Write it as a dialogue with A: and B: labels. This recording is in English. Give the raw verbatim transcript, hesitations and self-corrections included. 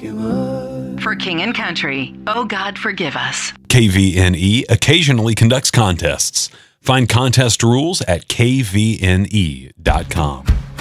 A: you up.
B: For King and Country, Oh God Forgive Us.
C: K V N E occasionally conducts contests. Find contest rules at K V N E dot com.